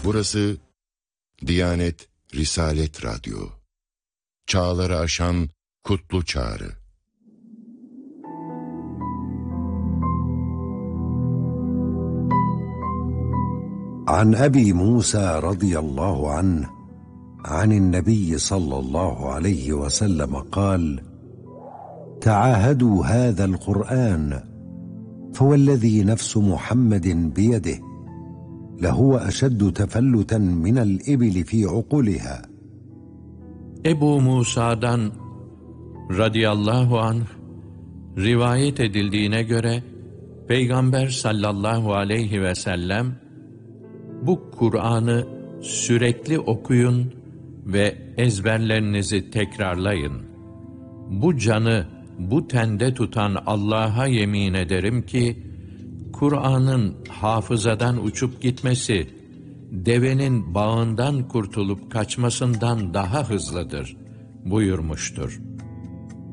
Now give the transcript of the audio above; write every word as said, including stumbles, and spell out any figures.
Burası Diyanet Risalet Radyo. Çağları aşan kutlu çağrı. عن أبي موسى رضي الله عنه عن النبي صلى الله عليه وسلم قال: تعاهدوا هذا القرآن فوالذي نفس محمد بيده لهو أشد تفلتا من الإبل في عقولها. Ebu Musa'dan radıyallahu anh rivayet edildiğine göre Peygamber sallallahu aleyhi ve sellem bu Kur'an'ı sürekli okuyun ve ezberlerinizi tekrarlayın. Bu canı bu tende tutan Allah'a yemin ederim ki Kur'an'ın hafızadan uçup gitmesi, devenin bağından kurtulup kaçmasından daha hızlıdır buyurmuştur.